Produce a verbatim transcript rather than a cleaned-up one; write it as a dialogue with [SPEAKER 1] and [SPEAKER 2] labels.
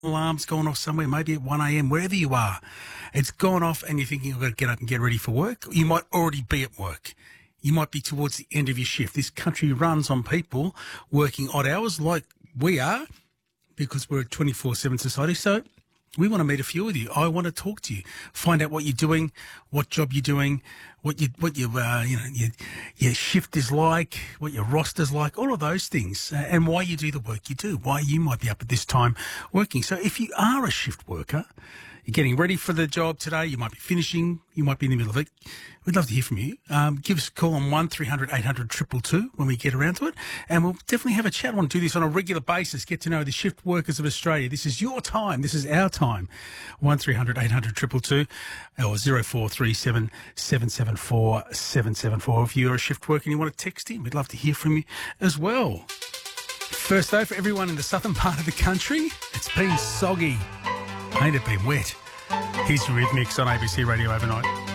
[SPEAKER 1] alarm's gone off somewhere, maybe at one a.m, wherever you are. It's gone off and you're thinking, I've got to get up and get ready for work. You might already be at work. You might be towards the end of your shift. This country runs on people working odd hours like we are because we're a twenty-four seven society. So we want to meet a few of you. I want to talk to you, find out what you're doing, what job you're doing, what you what your uh, you know your, your shift is like, what your roster's like, all of those things, uh, and why you do the work you do, why you might be up at this time working. So if you are a shift worker, you're getting ready for the job today, you might be finishing, you might be in the middle of it, we'd love to hear from you. Um, give us a call on one three hundred eight hundred two two two when we get around to it, and we'll definitely have a chat. I want to do this on a regular basis, get to know the shift workers of Australia. This is your time, this is our time. one three hundred eight hundred two two two or zero four three seven seven seven four seven seven four. If you're a shift worker and you want to text in, we'd love to hear from you as well. First though, for everyone in the southern part of the country, it's been soggy. Ain't it been wet? Here's Eurythmics on A B C Radio Overnight.